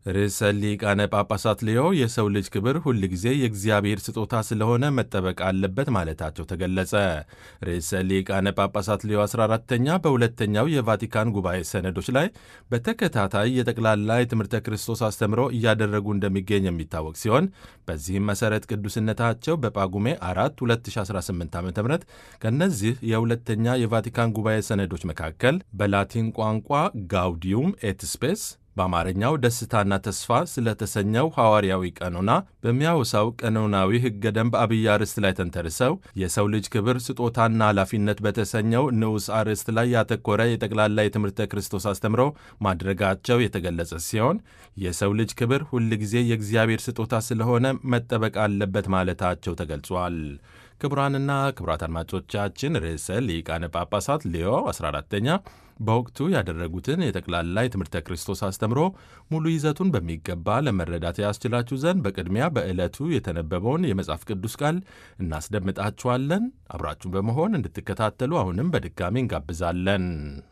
ርዕሰ ሊቃነ ጳጳሳት ሌዮ የሰው ልጅ ክብር ሁል ጊዜ የእግዚአብሔር ስጦታ ስለሆነ መጠበቅ አለበት ማለታቸው ተገለጸ። ርዕሰ ሊቃነ ጳጳሳት ሌዮ 14ኛ በሁለተኛው የቫቲካን ጉባኤ ሰነዶች ላይ በተከታታይ የጠቅላላ የትምህርተ ክርስቶስ አስተምሮ እያደረጉ እንደሚገኝ የሚታወቅ ሲሆን በዚህም መሠረት ቅዱስነታቸው በጳጉሜ 4 2018 ዓ ም ከእነዚህ የሁለተኛ የቫቲካን ጉባኤ ሰነዶች መካከል በላቲን ቋንቋ ጋውዲዩም ኤት ስፔስ በአማርኛው ደስታና ተስፋ ስለተሰኘው ሐዋርያዊ ቀኖና በሚያወሳው ቀኖናዊ ሕገ ደንብ አብይ አርዕስት ላይ ተንተርሰው የሰው ልጅ ክብር ስጦታና ኃላፊነት በተሰኘው ንዑስ አርዕስት ላይ ያተኮረ የጠቅላላ የትምህርተ ክርስቶስ አስተምሮ ማድረጋቸው የተገለጸ ሲሆን የሰው ልጅ ክብር ሁል ጊዜ የእግዚአብሔር ስጦታ ስለሆነ መጠበቅ አለበት ማለታቸው ተገልጿል። ክቡራንና ክቡራት አድማጮቻችን ርዕሰ ሊቃነ ጳጳሳት ሌዮ 14ኛ በወቅቱ ያደረጉትን የጠቅላላ የትምህርተ ክርስቶስ አስተምሮ ሙሉ ይዘቱን በሚገባ ለመረዳት ያስችላችሁ ዘንድ በቅድሚያ በዕለቱ የተነበበውን የመጽሐፍ ቅዱስ ቃል እናስደምጣችኋለን። አብራችሁን በመሆን እንድትከታተሉ አሁንም በድጋሚ እንጋብዛለን።